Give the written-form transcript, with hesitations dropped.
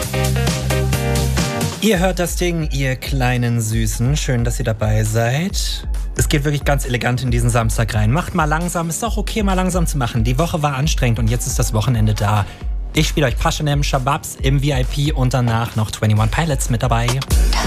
Ihr hört das Ding, ihr kleinen Süßen. Schön, dass ihr dabei seid. Es geht wirklich ganz elegant in diesen Samstag rein. Macht mal langsam, ist auch okay, mal langsam zu machen. Die Woche war anstrengend und jetzt ist das Wochenende da. Ich spiele euch Passionem Shababs im VIP und danach noch 21 Pilots mit dabei.